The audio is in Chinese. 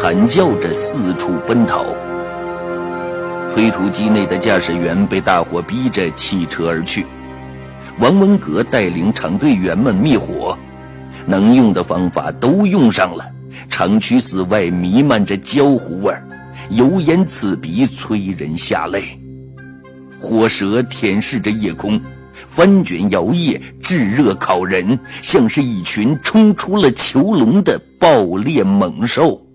惨叫着四处奔逃。推土机内的驾驶员被大火逼着弃车而去，王文革带领厂队员们灭火，能用的方法都用上了，厂区死外弥漫着焦糊味儿，油烟刺鼻，催人下泪。火舌舔舐着夜空，翻卷摇曳，炙热烤人，像是一群冲出了囚笼的暴烈猛兽。